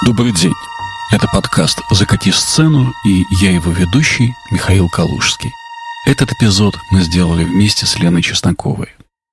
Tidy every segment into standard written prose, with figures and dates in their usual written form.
Добрый день. Это подкаст «Закати сцену» и я его ведущий Михаил Калужский. Этот эпизод мы сделали вместе с Леной Чесноковой.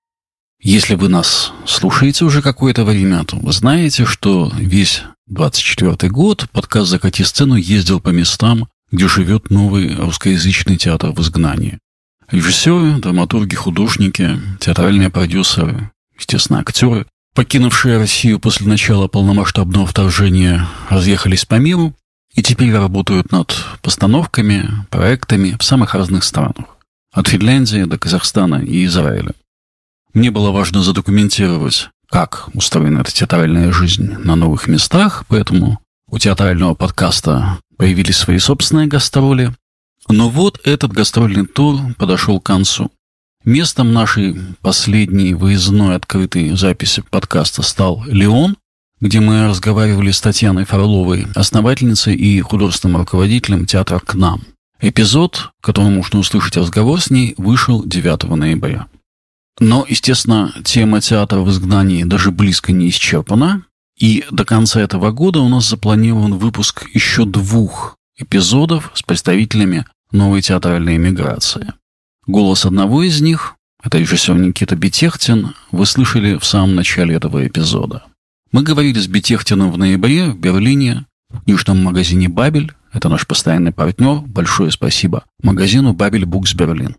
Если вы нас слушаете уже какое-то время, то вы знаете, что весь 24-й год подкаст «Закати сцену» ездил по местам, где живет новый русскоязычный театр в изгнании. Режиссеры, драматурги, художники, театральные продюсеры, естественно, актеры, покинувшие Россию после начала полномасштабного вторжения, разъехались по миру и теперь работают над постановками, проектами в самых разных странах. От Финляндии до Казахстана и Израиля. Мне было важно задокументировать, как устроена эта театральная жизнь на новых местах, поэтому у театрального подкаста появились свои собственные гастроли. Но вот этот гастрольный тур подошел к концу. Местом нашей последней выездной открытой записи подкаста стал Лион, где мы разговаривали с Татьяной Фроловой, основательницей и художественным руководителем театра «К нам». Эпизод, в котором можно услышать разговор с ней, вышел 9 ноября. Но, естественно, тема театра в изгнании даже близко не исчерпана, и до конца этого года у нас запланирован выпуск еще 2 эпизодов с представителями новой театральной эмиграции. Голос одного из них, это режиссер Никита Бетехтин, вы слышали в самом начале этого эпизода. Мы говорили с Бетехтиным в ноябре в Берлине, в книжном магазине «Бабель». Это наш постоянный партнер. Большое спасибо магазину «Бабель Букс Берлин».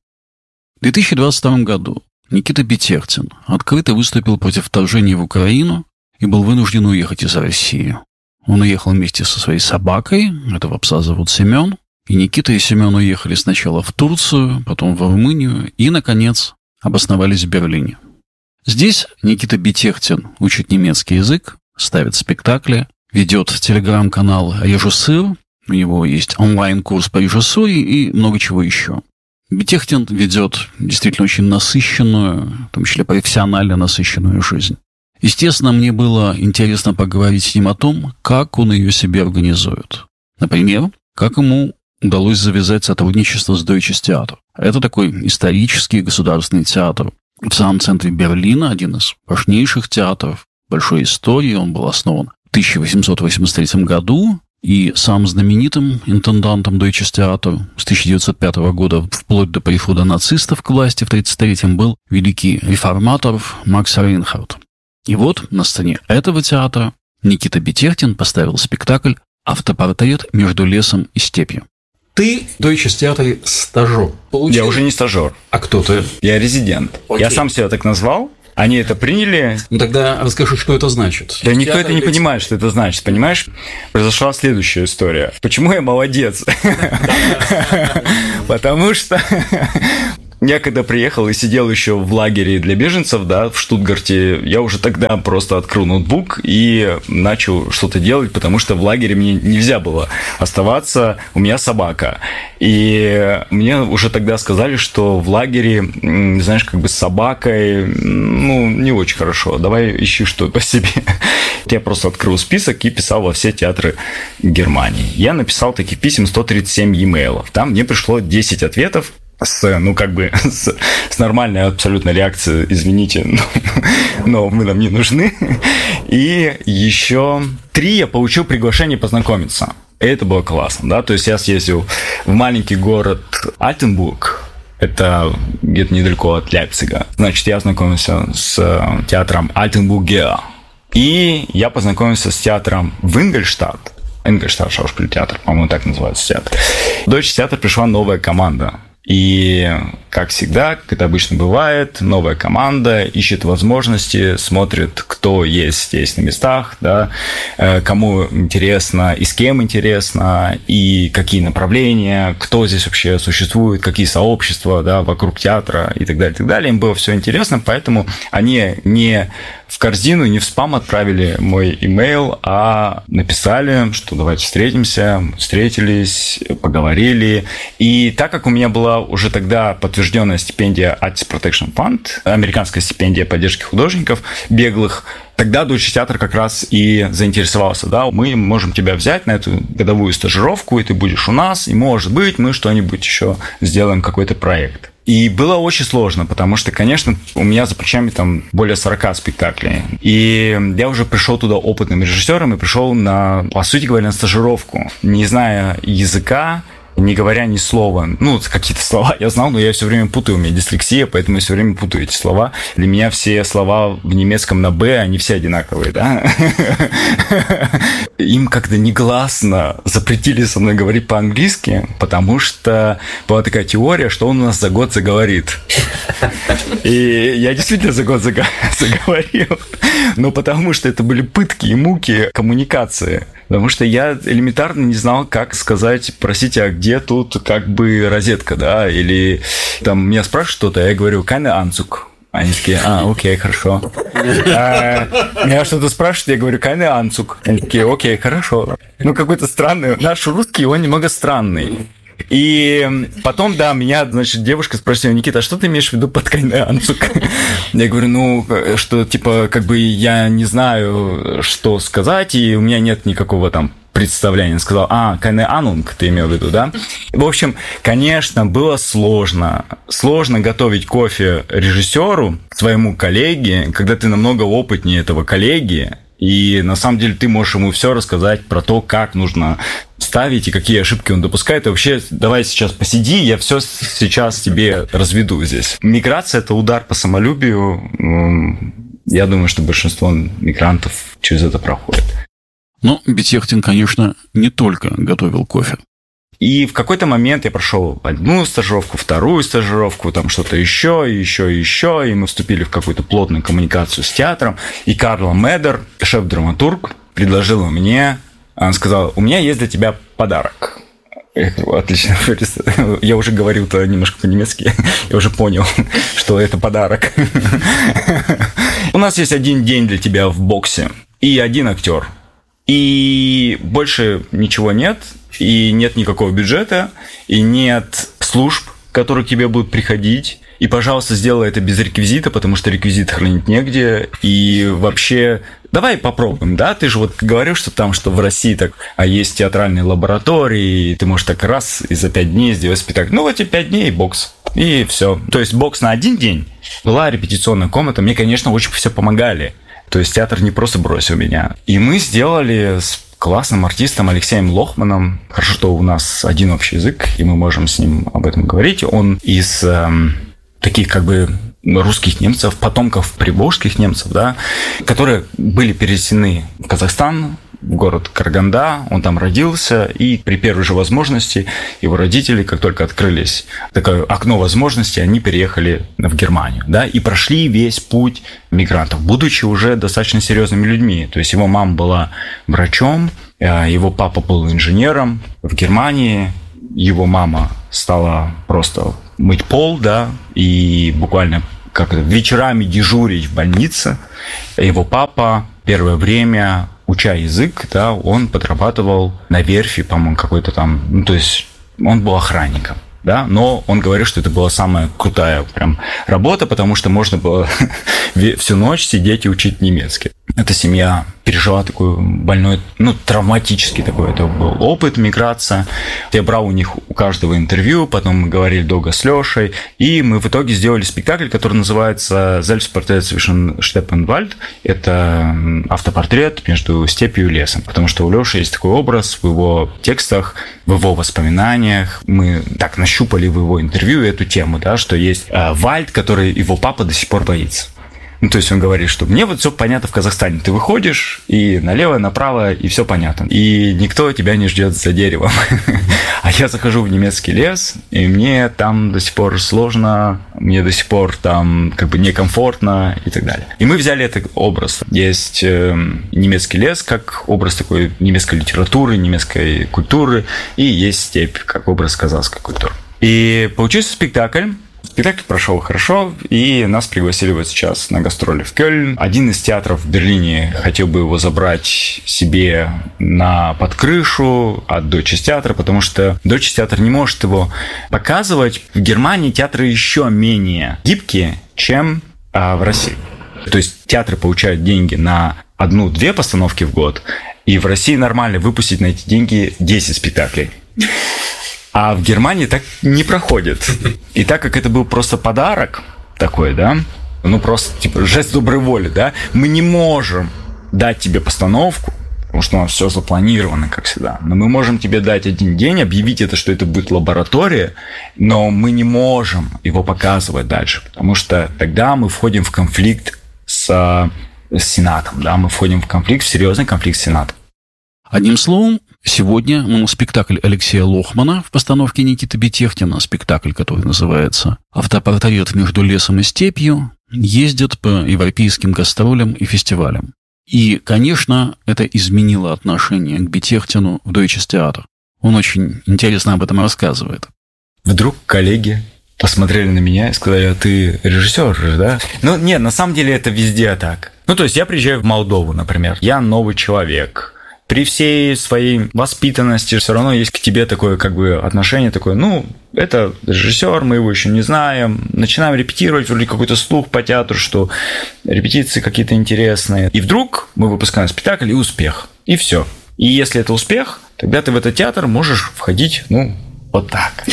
В 2022 году Никита Бетехтин открыто выступил против вторжения в Украину и был вынужден уехать из России. Он уехал вместе со своей собакой, этого пса зовут Семен, и Никита и Семен уехали сначала в Турцию, потом в Румынию и, наконец, обосновались в Берлине. Здесь Никита Бетехтин учит немецкий язык, ставит спектакли, ведет телеграм-канал «Режиссер», у него есть онлайн-курс по режиссуре и много чего еще. Бетехтин ведет действительно очень насыщенную, в том числе профессионально насыщенную жизнь. Естественно, мне было интересно поговорить с ним о том, как он ее себе организует. Например, как ему удалось завязать сотрудничество с Deutsches Theater. Это такой исторический государственный театр в самом центре Берлина, один из важнейших театров большой истории. Он был основан в 1883 году, и самым знаменитым интендантом Deutsches Theater с 1905 года вплоть до прихода нацистов к власти в 1933 был великий реформатор Макс Рейнхард. И вот на сцене этого театра Никита Бетехтин поставил спектакль «Автопортрет между лесом и степью». Ты в Deutsches Theater стажер. Я уже не стажер. А кто ты? Я резидент. Окей. Я сам себя так назвал. Они это приняли. Ну тогда расскажи, что это значит. Да никто это не понимает, что это значит, понимаешь? Произошла следующая история. Почему я молодец? Потому что я когда приехал и сидел еще в лагере для беженцев, да, в Штутгарте, я уже тогда просто открыл ноутбук и начал что-то делать, потому что в лагере мне нельзя было оставаться, у меня собака. И мне уже тогда сказали, что в лагере, знаешь, как бы с собакой, не очень хорошо, давай ищи что-то по себе. Я просто открыл список и писал во все театры Германии. Я написал таких писем 137 e-mail'ов. Там мне пришло 10 ответов, с нормальной абсолютно реакцией, извините, но вы нам не нужны. И еще 3 я получил приглашение познакомиться. И это было классно, да, то есть я съездил в маленький город Альтенбург, это где-то недалеко от Лейпцига. Значит, я ознакомился с театром Альтенбургер. И я познакомился с театром в Ингольштадт. Ингольштадт Шаушпильтеатр, по-моему, так называется театр. В Deutsches Theater пришла новая команда. И, как всегда, как это обычно бывает, новая команда ищет возможности, смотрит, кто есть здесь на местах, да, кому интересно и с кем интересно, и какие направления, кто здесь вообще существует, какие сообщества, да, вокруг театра и так далее, и так далее. Им было все интересно, поэтому они не в корзину, не в спам отправили мой имейл, а написали, что давайте встретимся. Встретились, поговорили. И так как у меня была уже тогда подтвержденная стипендия Artist Protection Fund, американская стипендия поддержки художников беглых, Тогда Deutsche Theater как раз и заинтересовался, да, мы можем тебя взять на эту годовую стажировку, и ты будешь у нас, и, может быть, мы что-нибудь еще сделаем, какой-то проект. И было очень сложно, потому что, конечно, у меня за плечами там более 40 спектаклей. И я уже пришел туда опытным режиссером и пришел на, по сути говоря, на стажировку, не зная языка, не говоря ни слова. Ну, какие-то слова я знал, но я все время путаю, у меня дислексия, поэтому я все время путаю эти слова. Для меня все слова в немецком на «б», они все одинаковые, да? Им как-то негласно запретили со мной говорить по-английски, потому что была такая теория, что он у нас за год заговорит. И я действительно за год заговорил, но потому что это были пытки и муки коммуникации. Потому что я элементарно не знал, как сказать, простите, а где тут как бы розетка, да? Или там меня спрашивают что-то, а я говорю, keine Anzug. Они такие, окей, хорошо. Меня что-то спрашивают, я говорю, keine Anzug. Они такие, окей, хорошо. Ну, какой-то странный. Наш русский, он немного странный. И потом, да, меня, значит, девушка спросила, Никита, а что ты имеешь в виду под keine Anzug? Я говорю, ну, что, типа, как бы я не знаю, что сказать, и у меня нет никакого там представления. Сказал, keine Ahnung, ты имел в виду, да? В общем, конечно, было сложно. Сложно готовить кофе режиссеру, своему коллеге, когда ты намного опытнее этого коллеги, и на самом деле ты можешь ему все рассказать про то, как нужно ставить и какие ошибки он допускает. И вообще, давай сейчас посиди, я все сейчас тебе разведу здесь. Миграция – это удар по самолюбию. Я думаю, что большинство мигрантов через это проходит. Но Бетехтин, конечно, не только готовил кофе. И в какой-то момент я прошел одну стажировку, вторую стажировку, там что-то еще, и мы вступили в какую-то плотную коммуникацию с театром. И Карла Медер, шеф-драматург, предложила мне, она сказала, у меня есть для тебя подарок. Я говорю, отлично, я уже говорил-то немножко по-немецки, я уже понял, что это подарок. У нас есть один день для тебя в боксе и один актер. И больше ничего нет, и нет никакого бюджета, и нет служб, которые к тебе будут приходить. И, пожалуйста, сделай это без реквизита, потому что реквизит хранить негде. И вообще, давай попробуем, да? Ты же вот говорил, что там, что в России так, есть театральные лаборатории, и ты можешь так раз и за 5 дней сделать спектакль. Ну, эти 5 дней бокс. И все. То есть бокс на один день. Была репетиционная комната. Мне, конечно, очень все помогали. То есть театр не просто бросил меня. И мы сделали с классным артистом Алексеем Лохманом. Хорошо, что у нас один общий язык, и мы можем с ним об этом говорить. Он из таких как бы русских немцев, потомков приволжских немцев, да, которые были перенесены в Казахстан, в город Караганда, он там родился, и при первой же возможности его родители, как только открылись такое окно возможностей, они переехали в Германию, да, и прошли весь путь мигрантов, будучи уже достаточно серьезными людьми. То есть его мама была врачом, его папа был инженером в Германии, его мама стала просто мыть пол, да, и буквально как вечерами дежурить в больнице. Его папа первое время, уча язык, да, он подрабатывал на верфи, по-моему, какой-то там, ну, то есть он был охранником, да, но он говорил, что это была самая крутая прям работа, потому что можно было всю ночь сидеть и учить немецкий. Эта семья пережила такой больной, ну, травматический такой, это был опыт, миграция. Я брал у них у каждого интервью, потом мы говорили долго с Лешей, и мы в итоге сделали спектакль, который называется «Selbstporträt zwischen Steppe und Wald». Это автопортрет между степью и лесом, потому что у Леши есть такой образ в его текстах, в его воспоминаниях. Мы так нащупали в его интервью эту тему, да, что есть вальд, который его папа до сих пор боится. Ну, то есть он говорит, что мне вот все понятно в Казахстане. Ты выходишь, и налево, направо, и все понятно. И никто тебя не ждет за деревом. А я захожу в немецкий лес, и мне там до сих пор сложно, мне до сих пор там как бы некомфортно и так далее. И мы взяли этот образ. Есть немецкий лес как образ такой немецкой литературы, немецкой культуры, и есть степь как образ казахской культуры. И получился спектакль. Спектакль прошел хорошо, и нас пригласили вот сейчас на гастроли в Кёльн. Один из театров в Берлине хотел бы его забрать себе под крышу от Deutsche Theater, потому что Deutsche Theater не может его показывать. В Германии театры еще менее гибкие, чем в России. То есть театры получают деньги на 1-2 постановки в год, и в России нормально выпустить на эти деньги 10 спектаклей. А в Германии так не проходит. И так как это был просто подарок такой, да, просто типа жест доброй воли, да, мы не можем дать тебе постановку, потому что у нас все запланировано, как всегда. Но мы можем тебе дать 1 день, объявить это, что это будет лаборатория, но мы не можем его показывать дальше, потому что тогда мы входим в конфликт с Сенатом, да, мы входим в серьезный конфликт с Сенатом. Одним словом, сегодня моноспектакль Алексея Лохмана в постановке Никиты Бетехтина, спектакль, который называется «Автопортрет между лесом и степью», ездит по европейским гастролям и фестивалям. И, конечно, это изменило отношение к Бетехтину в Deutsches Theater. Он очень интересно об этом рассказывает. Вдруг коллеги посмотрели на меня и сказали: а ты режиссер же, да? Нет, на самом деле это везде так. То есть я приезжаю в Молдову, например, я новый человек. При всей своей воспитанности все равно есть к тебе такое отношение такое, это режиссер, мы его еще не знаем, начинаем репетировать, вроде какой-то слух по театру, что репетиции какие-то интересные. И вдруг мы выпускаем спектакль и успех, и все. И если это успех, тогда ты в этот театр можешь входить, вот так,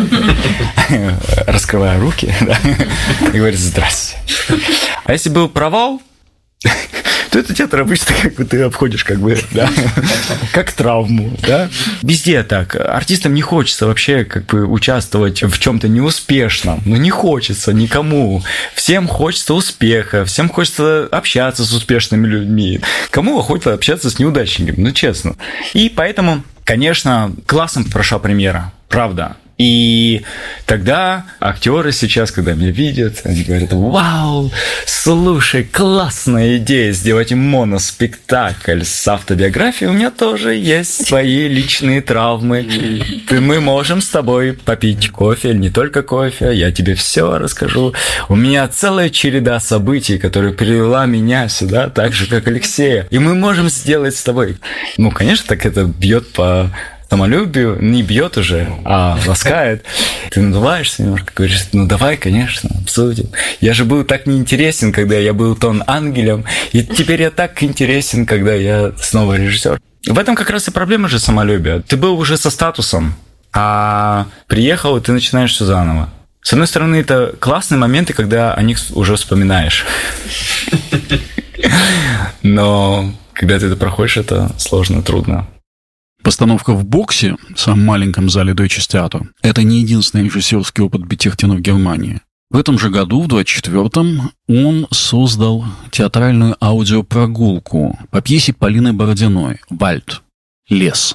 раскрывая руки, да, и говорить: здрасте. А если был провал, то этот театр обычно ты обходишь да, как травму, да. Везде так. Артистам не хочется вообще участвовать в чем-то неуспешном. Не хочется никому. Всем хочется успеха, всем хочется общаться с успешными людьми. Кому охота общаться с неудачниками, честно. И поэтому, конечно, классно прошла премьера, правда. И тогда актеры сейчас, когда меня видят, они говорят: вау, слушай, классная идея сделать моноспектакль с автобиографией. У меня тоже есть свои личные травмы. Мы можем с тобой попить кофе, или не только кофе, я тебе все расскажу. У меня целая череда событий, которая привела меня сюда, так же, как Алексея. И мы можем сделать с тобой. Конечно, так это бьет по самолюбию, не бьет уже, а ласкает. Ты надуваешься немножко, говоришь: давай, конечно, обсудим. Я же был так неинтересен, когда я был тон ангелом, и теперь я так интересен, когда я снова режиссер. В этом как раз и проблема же самолюбия. Ты был уже со статусом, а приехал, и ты начинаешь все заново. С одной стороны, это классные моменты, когда о них уже вспоминаешь. Но когда ты это проходишь, это сложно, трудно. Постановка в боксе, в самом маленьком зале Deutsches Theater, это не единственный режиссерский опыт Бетехтина в Германии. В этом же году, в 24-м, он создал театральную аудиопрогулку по пьесе Полины Бородиной «Вальд» – «Лес».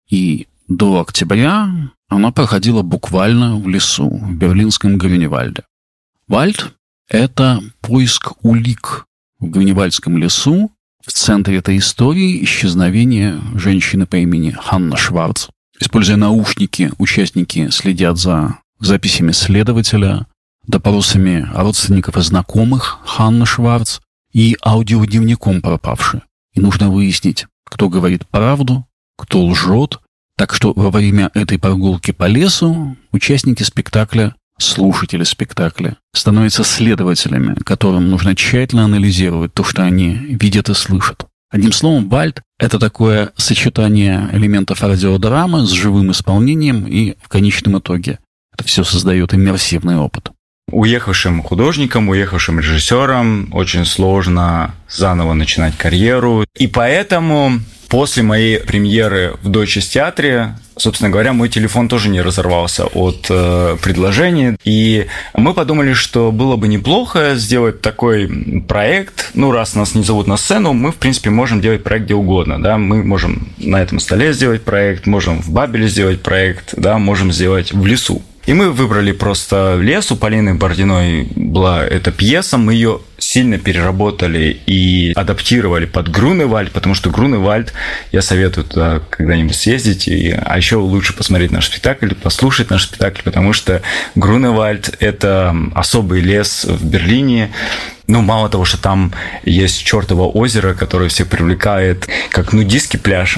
И до октября она проходила буквально в лесу, в берлинском Грюневальде. «Вальд» – это поиск улик в Грюневальдском лесу. В центре этой истории исчезновение женщины по имени Ханна Шварц. Используя наушники, участники следят за записями следователя, допросами родственников и знакомых Ханны Шварц и аудиодневником пропавшей. И нужно выяснить, кто говорит правду, кто лжет. Так что во время этой прогулки по лесу участники спектакля, слушатели спектакля, становятся следователями, которым нужно тщательно анализировать то, что они видят и слышат. Одним словом, «Вальд» — это такое сочетание элементов радиодрамы с живым исполнением, и в конечном итоге это все создает иммерсивный опыт. Уехавшим художникам, уехавшим режиссерам очень сложно заново начинать карьеру. И поэтому после моей премьеры в Deutsches Theater, собственно говоря, мой телефон тоже не разорвался от предложений. И мы подумали, что было бы неплохо сделать такой проект. Раз нас не зовут на сцену, мы, в принципе, можем делать проект где угодно. Да? Мы можем на этом столе сделать проект, можем в Бабеле сделать проект, да? Можем сделать в лесу. И мы выбрали просто лес. У Полины Бородиной была эта пьеса. Мы ее сильно переработали и адаптировали под Груневальд, потому что Груневальд, я советую туда когда-нибудь съездить. А еще лучше посмотреть наш спектакль, послушать наш спектакль, потому что Груневальд – это особый лес в Берлине. Мало того, что там есть чертово озеро, которое всех привлекает, как нудистский пляж,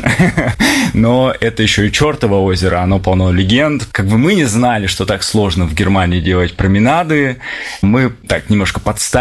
но это еще и чертово озеро, оно полно легенд. Мы не знали, что так сложно в Германии делать променады. Мы так немножко подставили себя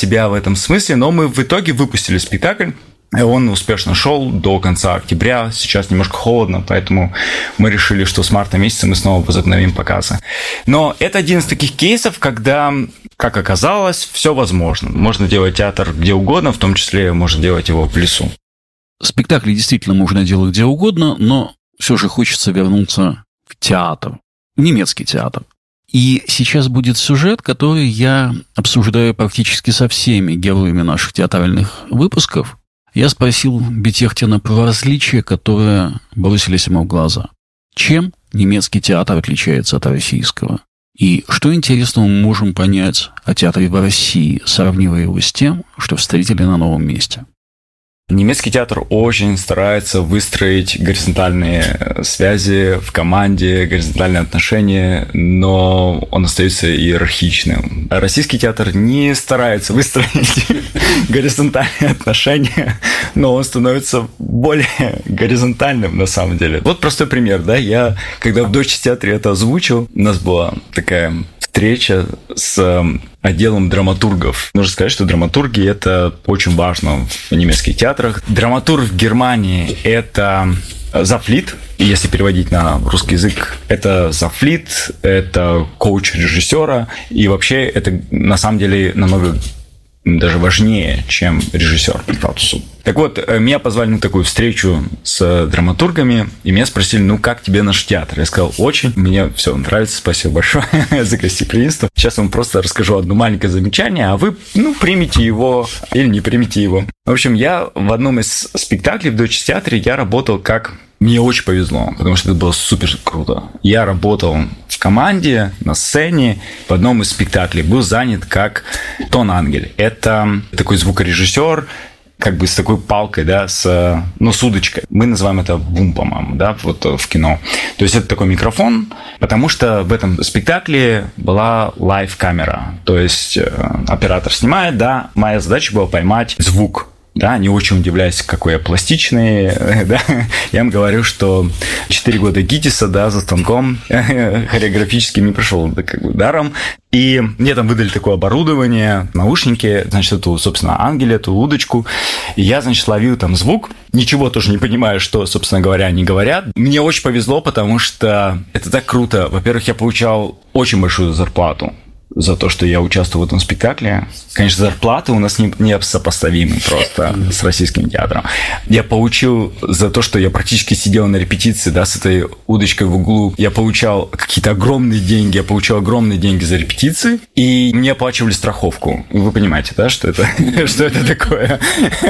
себя в этом смысле, но мы в итоге выпустили спектакль. Он успешно шел до конца октября. Сейчас немножко холодно, поэтому мы решили, что с марта месяца мы снова возобновим показы. Но это один из таких кейсов, когда, как оказалось, все возможно. Можно делать театр где угодно, в том числе можно делать его в лесу. Спектакли действительно можно делать где угодно, но все же хочется вернуться в театр, в немецкий театр. И сейчас будет сюжет, который я обсуждаю практически со всеми героями наших театральных выпусков. Я спросил Бетехтина про различия, которые бросились ему в глаза. Чем немецкий театр отличается от российского? И что интересного мы можем понять о театре в России, сравнивая его с тем, что встретили на новом месте? Немецкий театр очень старается выстроить горизонтальные связи в команде, горизонтальные отношения, но он остается иерархичным. А российский театр не старается выстроить горизонтальные отношения, но он становится более горизонтальным на самом деле. Вот простой пример, да, я когда в Deutsches театре это озвучил, у нас была такая встреча с отделом драматургов. Нужно сказать, что драматурги – это очень важно в немецких театрах. Драматург в Германии – это завлит, если переводить на русский язык, это завлит, это коуч режиссера, и вообще это на самом деле намного даже важнее, чем режиссер по статусу. Так вот, меня позвали на такую встречу с драматургами, и меня спросили, ну, как тебе наш театр? Я сказал, очень, мне все нравится, спасибо большое за гостеприимство. Сейчас вам просто расскажу одно маленькое замечание, а вы, примите его или не примите его. В общем, я в одном из спектаклей в Deutsches театре я работал как... Мне очень повезло, потому что это было супер круто. Я работал в команде, на сцене, в одном из спектаклей, был занят как тон-ангель. Это такой звукорежиссер, как бы с такой палкой, да, с удочкой. Мы называем это бум, по-моему, да, вот в кино. То есть это такой микрофон, потому что в этом спектакле была лайв-камера. То есть оператор снимает, да, моя задача была поймать звук. Да, не очень удивляюсь, какой я пластичный, да. Я им говорю, что 4 года ГИТИСа, да, за станком хореографически не прошел как бы даром. И мне там выдали такое оборудование, наушники, значит, эту, собственно, ангель, эту удочку. И я, значит, ловил там звук. Ничего тоже не понимаю, что, собственно говоря, они говорят. Мне очень повезло, потому что это так круто. Во-первых, я получал очень большую зарплату за то, что я участвую в этом спектакле. Конечно, зарплаты у нас не сопоставимы просто с российским театром. Я получил за то, что я практически сидел на репетиции, да, с этой удочкой в углу. Я получал какие-то огромные деньги. Я получал огромные деньги за репетиции. И мне оплачивали страховку. Вы понимаете, да, что это, что это такое?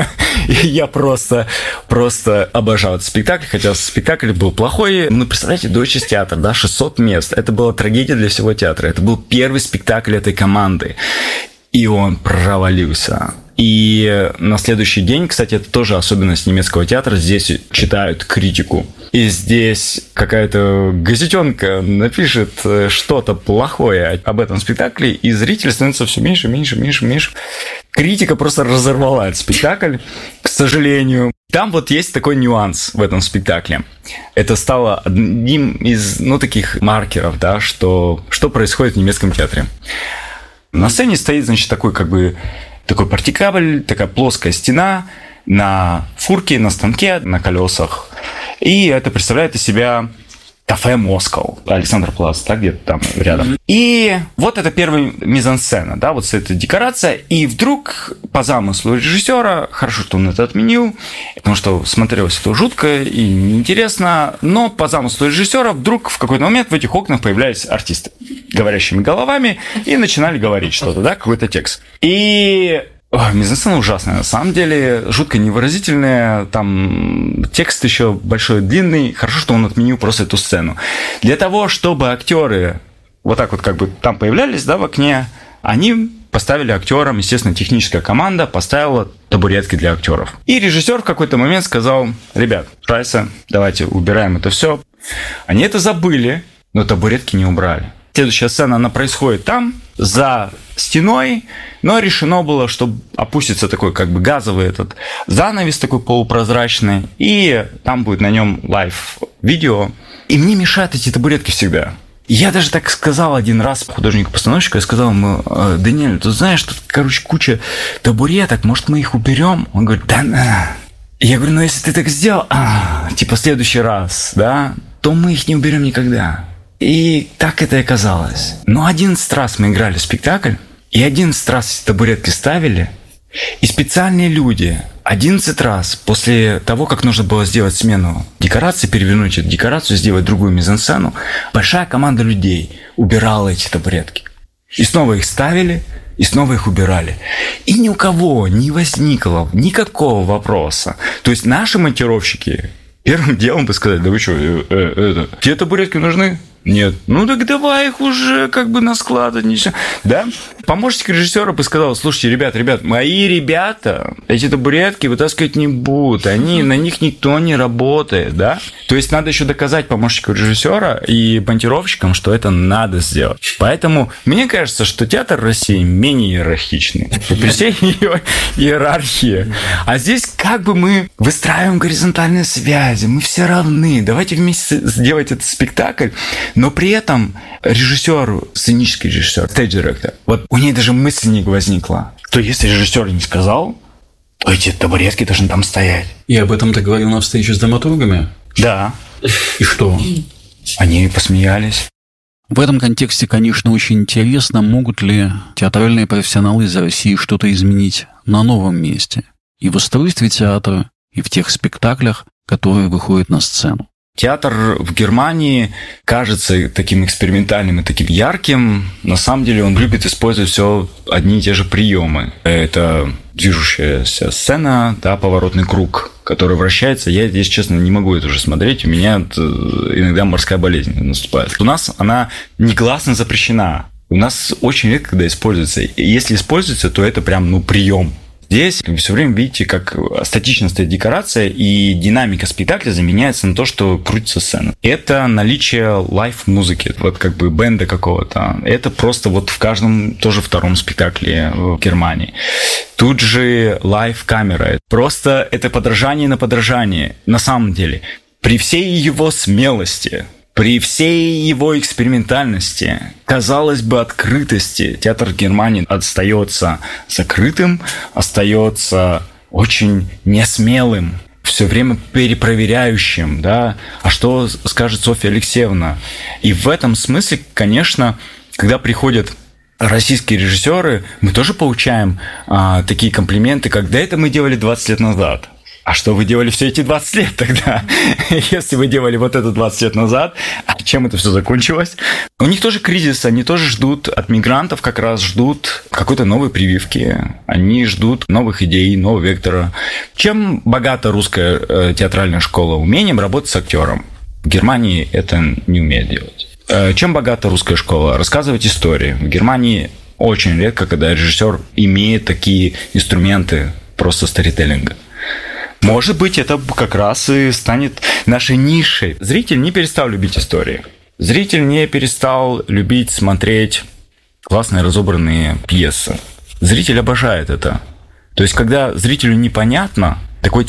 И я просто обожал этот спектакль. Хотя спектакль был плохой. Ну, представляете, Deutsches театр, да, 600 мест. Это была трагедия для всего театра. Это был первый спектакль этой команды. И он провалился. И на следующий день, кстати, это тоже особенность немецкого театра, здесь читают критику. И здесь какая-то газетенка напишет что-то плохое об этом спектакле, и зрителей становится все меньше. Критика просто разорвала этот спектакль, к сожалению. Там вот есть такой нюанс в этом спектакле. Это стало одним из, таких маркеров, да, что происходит в немецком театре. На сцене стоит, значит, такой партикабль, такая плоская стена на фурке, на станке, на колесах. И это представляет из себя кафе Москва, Александр-Плац, да, где-то там рядом. И вот это первая мизансцена, да, вот эта декорация. И вдруг по замыслу режиссера, хорошо, что он это отменил, потому что смотрелось это жутко и неинтересно, но по замыслу режиссера вдруг в какой-то момент в этих окнах появлялись артисты говорящими головами и начинали говорить что-то, да, какой-то текст. И... мизансцена ужасная, на самом деле, жутко невыразительная, там текст еще большой, длинный, хорошо, что он отменил просто эту сцену. Для того, чтобы актеры вот так вот как бы там появлялись, да, в окне, они поставили актерам, естественно, техническая команда поставила табуретки для актеров. И режиссер в какой-то момент сказал: ребят, шайса, давайте убираем это все. Они это забыли, но табуретки не убрали. Следующая сцена, она происходит там, за стеной, но решено было, что опустится такой как бы газовый этот занавес такой полупрозрачный, и там будет на нем лайв-видео. И мне мешают эти табуретки всегда. Я даже так сказал один раз художнику-постановщику, я сказал ему: Даниэль, ты знаешь, тут, куча табуреток, может, мы их уберем? Он говорит: да на. Я говорю: ну, если ты так сделал, в следующий раз, да, то мы их не уберем никогда. И так это и оказалось. Но 11 раз мы играли в спектакль, и 11 раз табуретки ставили, и специальные люди 11 раз после того, как нужно было сделать смену декорации, перевернуть эту декорацию, сделать другую мизансцену, большая команда людей убирала эти табуретки. И снова их ставили, и снова их убирали. И ни у кого не возникло никакого вопроса. То есть наши монтировщики первым делом бы сказали: да вы что, те табуретки нужны? Нет. Ну так давай их уже на склад отнесем. Да? Помощник режиссера бы сказал: слушайте, ребят, мои ребята эти табуретки вытаскивать не будут. На них никто не работает, да? То есть надо еще доказать помощнику режиссера и монтировщикам, что это надо сделать. Поэтому мне кажется, что театр России менее иерархичный. При всей ее иерархии. А здесь мы выстраиваем горизонтальные связи, мы все равны. Давайте вместе сделать этот спектакль. Но при этом режиссер, сценический режиссер, стейдж-директор, вот у ней даже мысль не возникла, что если режиссер не сказал, то эти табуретки должны там стоять. И об этом ты говорил на встрече с драматургами? Да. И что? Они посмеялись. В этом контексте, конечно, очень интересно, могут ли театральные профессионалы из России что-то изменить на новом месте. И в устройстве театра, и в тех спектаклях, которые выходят на сцену. Театр в Германии кажется таким экспериментальным и таким ярким. На самом деле он любит использовать все одни и те же приемы. Это движущаяся сцена, да, поворотный круг, который вращается. Я, если честно, не могу это уже смотреть. У меня иногда морская болезнь наступает. У нас она негласно запрещена. У нас очень редко когда используется. И если используется, то это прям прием. Здесь вы все время видите, как статично стоит декорация, и динамика спектакля заменяется на то, что крутится сцена. Это наличие лайв-музыки, бенда какого-то. Это просто в каждом тоже втором спектакле в Германии. Тут же лайв-камера. Просто это подражание на подражание. На самом деле, при всей его смелости, при всей его экспериментальности, казалось бы, открытости, театр Германии остается закрытым, остается очень несмелым, все время перепроверяющим, да, а что скажет Софья Алексеевна. И в этом смысле, конечно, когда приходят российские режиссеры, мы тоже получаем такие комплименты, как: да это мы делали 20 лет назад. А что вы делали все эти 20 лет тогда? Если вы делали вот это 20 лет назад, чем это все закончилось? У них тоже кризис, они тоже ждут от мигрантов, как раз ждут какой-то новой прививки. Они ждут новых идей, нового вектора. Чем богата русская театральная школа? Умением работать с актером. В Германии это не умеет делать. Чем богата русская школа? Рассказывать истории. В Германии очень редко, когда режиссер имеет такие инструменты просто сторителлинга. Может быть, это как раз и станет нашей нишей. Зритель не перестал любить истории. Зритель не перестал любить смотреть классные разобранные пьесы. Зритель обожает это. То есть, когда зрителю непонятно, такой